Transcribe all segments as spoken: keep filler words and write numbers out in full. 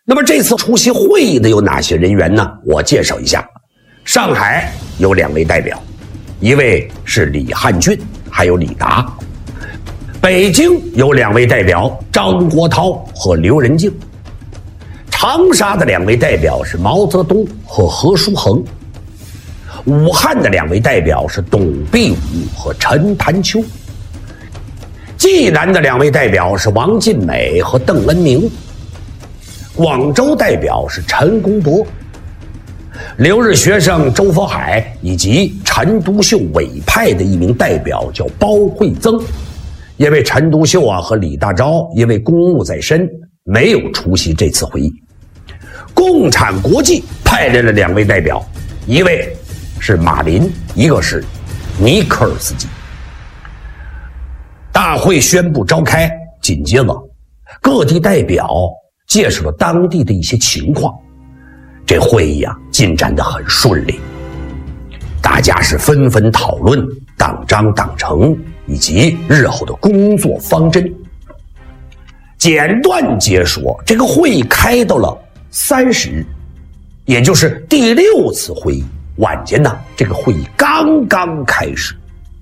那么这次出席会议的有哪些人员呢？我介绍一下。上海有两位代表，一位是李汉俊，还有李达。北京有两位代表，张国焘和刘仁静。长沙的两位代表是毛泽东和何叔衡。武汉的两位代表是董必武和陈潭秋。济南的两位代表是王尽美和邓恩铭。广州代表是陈公博。留日学生周佛海以及陈独秀委派的一名代表叫包惠增。因为陈独秀啊和李大钊因为公务在身，没有出席这次会议。共产国际派来了两位代表，一位是马林，一个是尼科尔斯基。大会宣布召开，紧接着各地代表介绍了当地的一些情况。这会议啊进展得很顺利，大家是纷纷讨论党章党程以及日后的工作方针。简短截说，这个会议开到了三十日，也就是第六次会议。晚间呢，这个会议刚刚开始，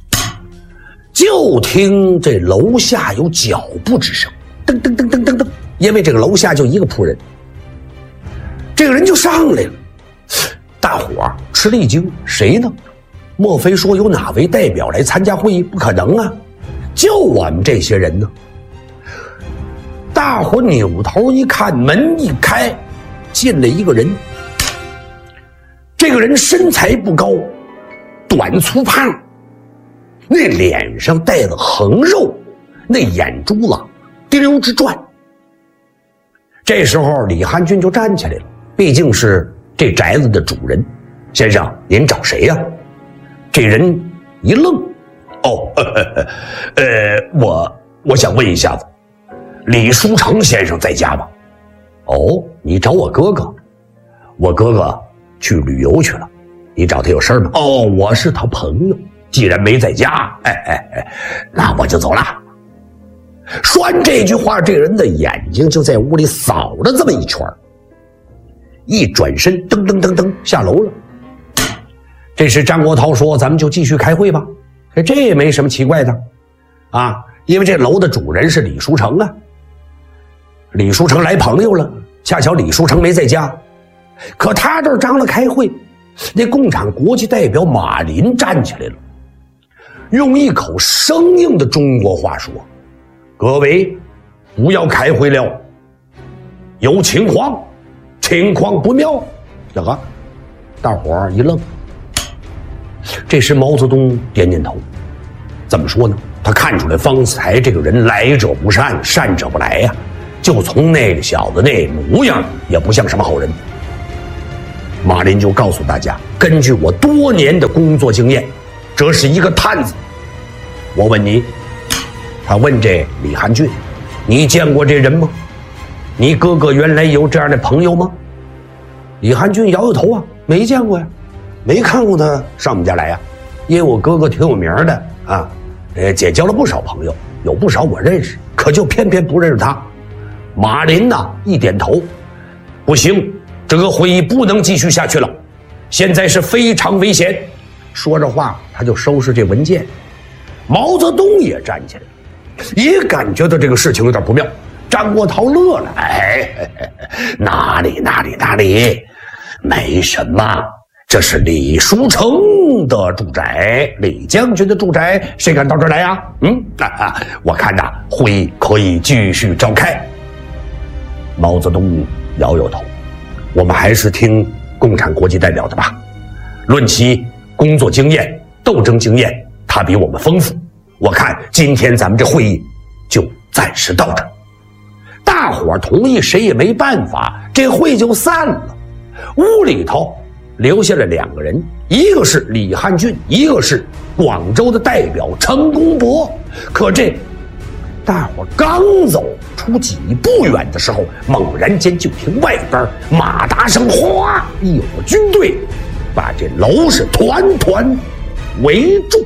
就听这楼下有脚步之声，噔噔噔噔噔噔，因为这个楼下就一个仆人，这个人就上来了。大伙儿吃了一惊，谁呢？莫非说有哪位代表来参加会议？不可能啊，就我们这些人呢。大伙扭头一看，门一开，进来一个人。这个人身材不高，短粗胖，那脸上带着横肉，那眼珠子滴溜直转。这时候李汉俊就站起来了，毕竟是这宅子的主人。先生，您找谁呀？这人一愣，哦，呃呃呃，我我想问一下子，李书成先生在家吗？哦，你找我哥哥？我哥哥去旅游去了，你找他有事吗？哦，我是他朋友，既然没在家，哎哎哎，那我就走了。说完这句话，这人的眼睛就在屋里扫了这么一圈，一转身，噔噔噔噔下楼了。这时张国焘说：“咱们就继续开会吧。”这也没什么奇怪的，啊，因为这楼的主人是李书成啊。李书成来朋友了，恰巧李书成没在家。可他这儿张了开会，那共产国际代表马林站起来了，用一口生硬的中国话说：“各位，不要开会了，有情况，情况不妙。”这个大伙儿一愣。这时毛泽东点点头，怎么说呢？他看出来方才这个人来者不善，善者不来呀、啊，就从那个小子那模样，也不像什么好人。马林就告诉大家，根据我多年的工作经验，这是一个探子。我问你，他问这李汉俊，你见过这人吗？你哥哥原来有这样的朋友吗？李汉俊摇摇头啊，没见过呀，没看过他上我们家来呀。因为我哥哥挺有名的啊，呃，结交了不少朋友，有不少我认识，可就偏偏不认识他。马林呢一点头，不行，这个会议不能继续下去了，现在是非常危险。说着话，他就收拾这文件。毛泽东也站起来了，也感觉到这个事情有点不妙。张国焘乐了，哎，哪里哪里哪里，没什么，这是李书成的住宅，李将军的住宅，谁敢到这儿来呀？嗯，啊、我看呐，会议可以继续召开。毛泽东摇摇头，我们还是听共产国际代表的吧。论其工作经验、斗争经验，他比我们丰富。我看今天咱们这会议就暂时到这儿。大伙儿同意，谁也没办法，这会就散了。屋里头留下了两个人，一个是李汉俊，一个是广州的代表陈公博。可这大伙儿刚走出几步远的时候，猛然间就听外边马达声哗，一伙军队把这楼是团团围住。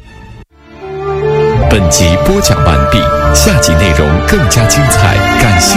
本集播讲完毕，下集内容更加精彩，感谢